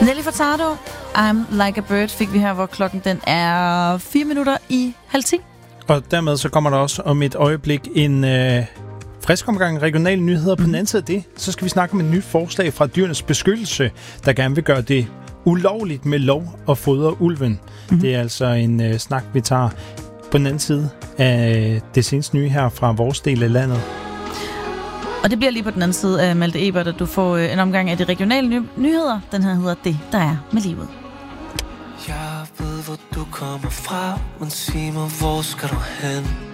Nelly Furtado, I'm Like a Bird, fik vi her, hvor klokken den er 9:04. Og dermed så kommer der også om et øjeblik en frisk omgang regionale nyheder. På den anden side af det, så skal vi snakke om et nyt forslag fra Dyrenes Beskyttelse, der gerne vil gøre det ulovligt med lov at fodre ulven. Det er altså en snak, vi tager på den anden side af det seneste nye her fra vores del af landet. Og det bliver lige på den anden side af Malte Ebert, at du får en omgang af de regionale nyheder. Den her hedder Det, der er med livet. Jeg ved, hvor du kommer fra, men sig mig, hvor skal du hen?